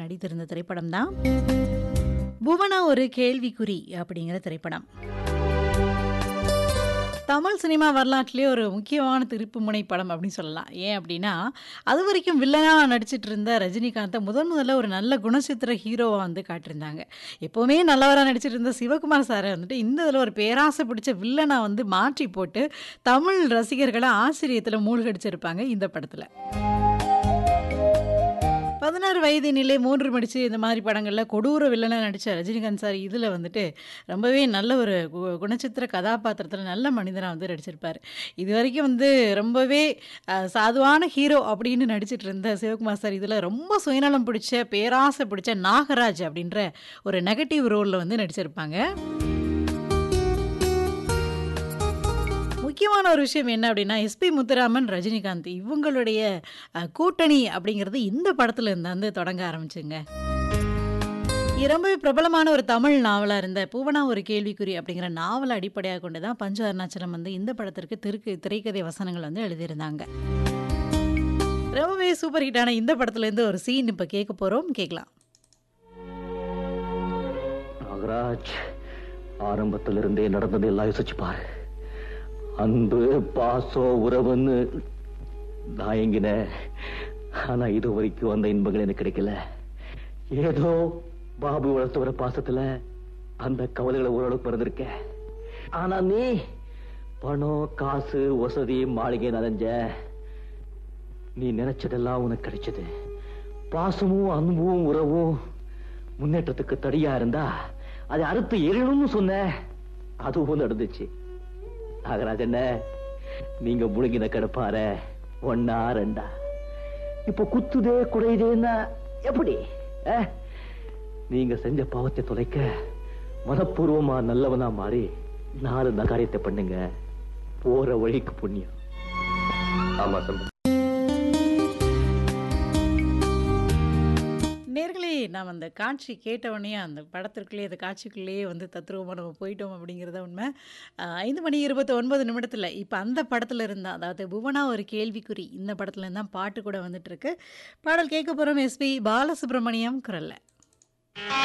நடித்திருந்த திரைப்படம் தான் புவனா ஒரு கேள்விக்குறி அப்படிங்கிற திரைப்படம். தமிழ் சினிமா வரலாற்றிலேயே ஒரு முக்கியமான திருப்புமுனை படம் அப்படின்னு சொல்லலாம். ஏன் அப்படின்னா, அதுவரைக்கும் வில்லனா நடிச்சிட்டு இருந்த ரஜினிகாந்த முதல்ல ஒரு நல்ல குணச்சித்திர ஹீரோவா வந்து காட்டியிருந்தாங்க. எப்பவுமே நல்லவரா நடிச்சிட்டு இருந்த சிவகுமார் சார வந்துட்டு இந்த இதில ஒரு பேராசை பிடிச்ச வில்லனா வந்து மாற்றி போட்டு, தமிழ் ரசிகர்கள ஆச்சரியத்தில மூழ்கடிச்சிருப்பாங்க இந்த படத்தில. 16 வயதினிலே 3 முடிச்சு இந்த மாதிரி படங்கள்ல கொடூர வில்லனா நடிச்ச ரஜினிகாந்த் சார் இதில வந்துட்டு ரொம்பவே நல்ல ஒரு குணச்சித்திர கதாபாத்திரத்தில நல்ல மனிதனா வந்து நடிச்சிருப்பாரு. இதுவரைக்கும் வந்து ரொம்பவே சாதுவான ஹீரோ அப்படின்னு நடிச்சிட்டு இருந்த சிவகுமார் சார் இதில ரொம்ப சுயநலம் பிடிச்ச, பேராசை பிடிச்ச நாகராஜ் அப்படின்ற ஒரு நெகட்டிவ் ரோல்ல வந்து நடிச்சிருப்பாங்க. முக்கியமான ஒரு விஷயம் என்ன அப்படின்னா, எஸ்பி முத்துராமன், ரஜினிகாந்த் இவங்களுடைய கூட்டணி அப்படிங்கிறது இந்த படத்துல இருந்து வந்து தொடங்க ஆரம்பிச்சுங்க. இது ரொம்பவே பிரபலமான ஒரு தமிழ் நாவலா இருந்த பூவனா ஒரு கேள்விக்குறி அப்படிங்கிற நாவல அடிப்படையாக கொண்டு தான் பஞ்சு அருணாச்சலம் வந்து இந்த படத்திற்கு திரைக்கதை வசனங்கள் வந்து எழுதியிருந்தாங்க. ரொம்பவே சூப்பர் ஹிட்டான இந்த படத்துல இருந்து ஒரு சீன் இப்ப கேட்க போறோம். கேட்கலாம். நாகராஜ், ஆரம்பத்துல இருந்தே நடந்தது எல்லாம் யோசிச்சு பாரு. அன்பு, பாசம், உறவுன்னு நான் எங்கினேன். ஆனா இது வரைக்கும் அந்த இன்பங்கள் எனக்கு கிடைக்கல. ஏதோ பாபு வளர்த்து வர பாசத்துல அந்த கவலைகளை ஓரளவுக்கு மறந்திருக்கேன். ஆனா நீ பணம், காசு, வசதி, மாளிகை நிறைஞ்ச நீ நினைச்சதெல்லாம் உனக்கு கிடைச்சது. பாசமும் அன்பும் உறவும் முன்னேற்றத்துக்கு தடியா இருந்தா அதை அறுத்து எரியணும்னு சொன்ன, அதுவும் நடந்துச்சு. நாகராஜ் என்ன, நீங்க முழுங்கின கிடப்பார ஒன்னா ரெண்டா இப்ப குத்துதே குறையுதேன்னா எப்படி? நீங்க செஞ்ச பாவத்தை தொலைக்க மனப்பூர்வமா நல்லவனா மாறி 4 காரியத்தை பண்ணுங்க. போற வழிக்கு புண்ணியம். ஆமா சொல்ல. நேர்களே, நாம் அந்த காட்சி கேட்டவொடனே அந்த படத்திற்குள்ளேயே அந்த காட்சிக்குள்ளேயே வந்து தத்ரூபமாக நம்ம போயிட்டோம் அப்படிங்கிறத உண்மை. 5 மணி 29 நிமிடத்தில் இப்போ அந்த படத்தில் இருந்தால், அதாவது புவனா ஒரு கேள்விக்குறி இந்த படத்தில் இருந்தால் பாட்டு கூட வந்துட்டுருக்கு. பாடல் கேட்க போகிறோம் எஸ்பி பாலசுப்ரமணியம் குரல்ல.